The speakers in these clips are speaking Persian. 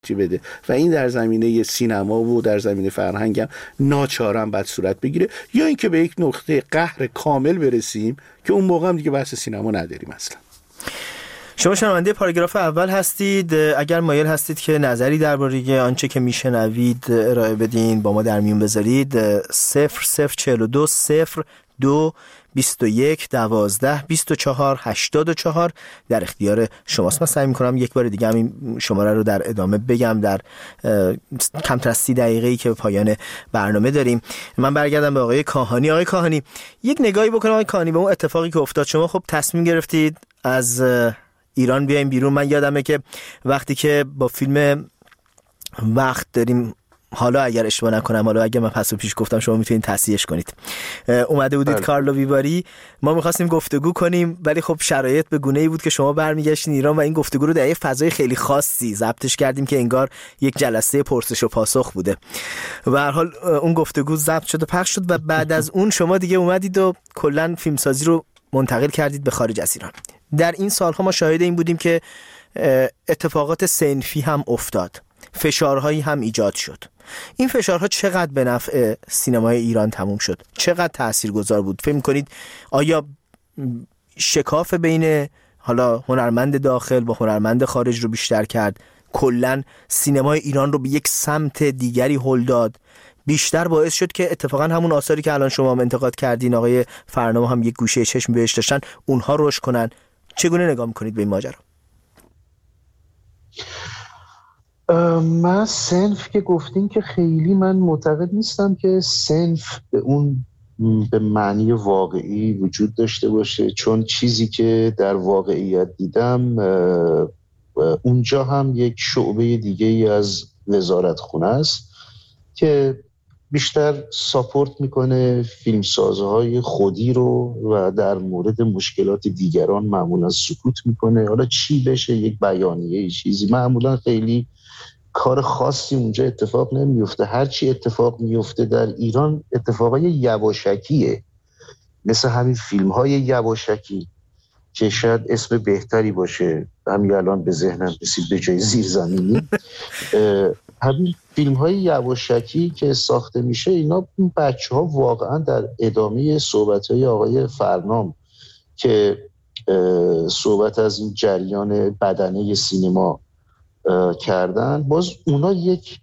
بده و این در زمینه سینما و در زمینه فرهنگ هم ناچارن بعد صورت بگیره، یا اینکه به یک نقطه قهر کامل برسیم که اون موقع هم دیگه بحث سینما نداریم اصلا. شما شنونده پاراگراف اول هستید. اگر مایل هستید که نظری درباره آنچه که میشنوید ارائه بدین با ما در میون بذارید 0042 02 21 12 24 84 در اختیار شماست. من سعی میکنم یک بار دیگه همین شماره رو در ادامه بگم در کمتر از 30 دقیقه‌ای که به پایان برنامه داریم. من برگردم به آقای کاهانی. آقای کاهانی، یک نگاهی بکنم آقای کاهانی به اون اتفاقی که افتاد. شما خب تصمیم گرفتید از ایران بیایم بیرون. من یادمه که وقتی که با فیلم وقت داریم، حالا اگر اشتباه نکنم، حالا اگر من پس و پیش گفتم شما میتونید تصحیحش کنید، اومده بودید کارلو ویواری، ما میخواستیم گفتگو کنیم ولی خب شرایط به گونه‌ای بود که شما برمیگشتین ایران و این گفتگو رو در یک فضای خیلی خاصی ضبطش کردیم که انگار یک جلسه پرسش و پاسخ بوده. به هر حال اون گفتگو ضبط شد و پخش شد و بعد از اون شما دیگه اومدید و کلا فیلمسازی رو منتقل کردید به خارج از ایران. در این سالها ما شاهد این بودیم که اتفاقات صنفی هم افتاد، فشارهایی هم ایجاد شد. این فشارها چقدر به نفع سینمای ایران تموم شد؟ چقدر تاثیرگذار بود؟ فکر می‌کنید آیا شکاف بین حالا هنرمند داخل با هنرمند خارج رو بیشتر کرد؟ کلاً سینمای ایران رو به یک سمت دیگری هل داد؟ بیشتر باعث شد که اتفاقا همون آثاری که الان شما انتقاد کردین، آقای فرنام هم یک گوشه چشم بهش داشتن، اونها رشد کنن؟ چگونه نگاه میکنید به این ماجرا؟ من صنف که گفتین که خیلی من معتقد نیستم که صنف به معنی واقعی وجود داشته باشه، چون چیزی که در واقعیت دیدم اونجا هم یک شعبه دیگه ای از وزارتخونه است که بیشتر ساپورت میکنه فیلمسازهای خودی رو و در مورد مشکلات دیگران معمولا سکوت میکنه. حالا چی بشه، یک بیانیه چیزی، معمولا خیلی کار خاصی اونجا اتفاق نمیفته. هر چی اتفاق میفته در ایران اتفاقای یواشکیه، مثل همین فیلم‌های یواشکی که شاید اسم بهتری باشه، همین الان به ذهنم رسید به جای زیرزمینی. همین فیلم‌های یواشکی که ساخته میشه، اینا بچه‌ها واقعا در ادامه صحبت‌های آقای فرنام که صحبت از این جریان بدنه سینما کردن، باز اونا یک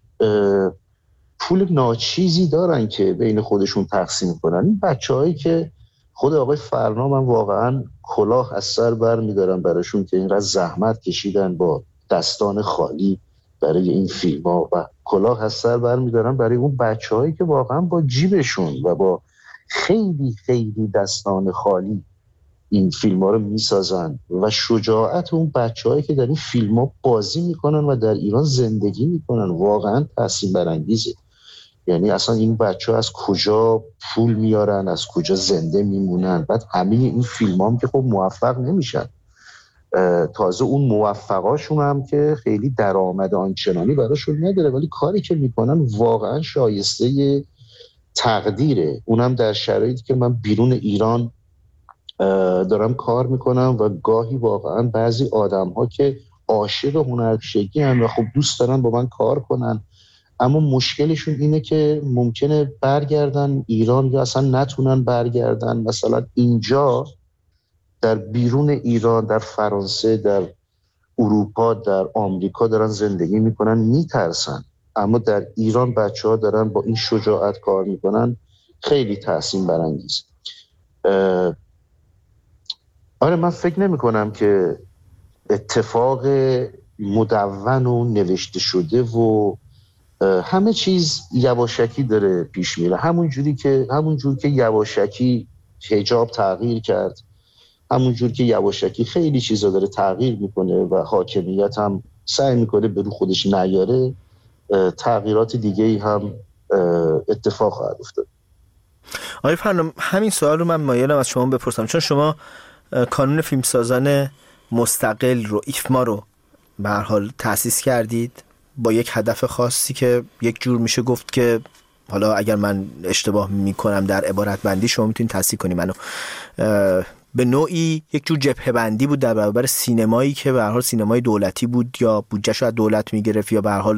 پول ناچیزی دارن که بین خودشون تقسیم کنن. این بچه‌هایی که خود آقای فرنام هم واقعا کلاه از سر بر می‌دارن براشون که اینقدر زحمت کشیدن با دستان خالی برای این فیلم ها و کلاه از سر بر می‌دارن برای اون بچه‌هایی که واقعا با جیبشون و با خیلی خیلی دستان خالی این فیلم ها رو میسازن و شجاعت اون بچه‌هایی که در این فیلم ها بازی میکنن و در ایران زندگی میکنن واقعا تحسین برانگیزه. یعنی اصلا این بچه‌ها از کجا پول میارن، از کجا زنده میمونن؟ بعد همه این فیلم هم که خب موفق نمیشن، تازه اون موفقاشون هم که خیلی درآمد آنچنانی براشون نداره، ولی کاری که میکنن واقعا شایسته تقدیره. اونم در شرایطی که من بیرون ایران دارم کار میکنم و گاهی واقعا بعضی آدم ها که عاشق هنرپیشگی هم و خب دوست دارن با من کار کنن، اما مشکلشون اینه که ممکنه برگردن ایران یا اصلا نتونن برگردن. مثلا اینجا در بیرون ایران، در فرانسه، در اروپا، در آمریکا دارن زندگی میکنن، میترسن، اما در ایران بچه ها دارن با این شجاعت کار میکنن. خیلی تحسین برانگیز. آره، من فکر نمی کنم که اتفاق مدون و نوشته شده و همه چیز یواشکی داره پیش میره. همونجور که یواشکی حجاب تغییر کرد، همونجور که یواشکی خیلی چیزا داره تغییر میکنه و حاکمیت هم سعی میکنه به رو خودش نیاره، تغییرات دیگه ای هم اتفاق خواهد افتاد. آقای فرنام، همین سوال رو من مایلم از شما بپرسم، چون شما کانون فیلمسازان مستقل رو، ایفما رو به هر حال تأسیس کردید با یک هدف خاصی که یک جور میشه گفت که، حالا اگر من اشتباه میکنم در عبارت بندی شما میتونید تصحیح کنی منو، به نوعی یک جور جبهه بندی بود در برابر سینمایی که به هر حال سینمای دولتی بود یا بودجه‌شو از دولت میگرفت یا به هر حال